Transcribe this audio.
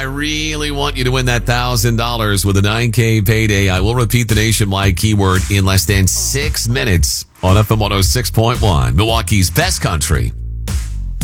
I really want you to win that $1,000 with a 9K payday. I will repeat the nationwide keyword in less than 6 minutes on FM 106.1, Milwaukee's best country.